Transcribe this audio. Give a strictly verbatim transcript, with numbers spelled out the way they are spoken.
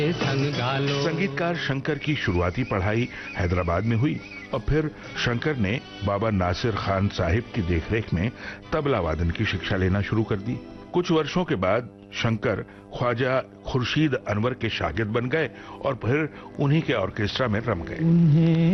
संग गालो। संगीतकार शंकर की शुरुआती पढ़ाई हैदराबाद में हुई और फिर शंकर ने बाबा नासिर खान साहिब की देखरेख में तबला वादन की शिक्षा लेना शुरू कर दी। कुछ वर्षों के बाद शंकर ख्वाजा खुर्शीद अनवर के शागिर्द बन गए और फिर उन्हीं के ऑर्केस्ट्रा में रम गए।